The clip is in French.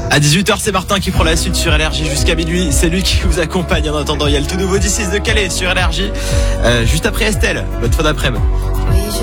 À 18h, c'est Martin qui prend la suite sur LRJ jusqu'à minuit. C'est lui qui vous accompagne en attendant. Il y a le tout nouveau D6 de Calais sur LRJ. Juste après Estelle. Bonne fin d'après-midi.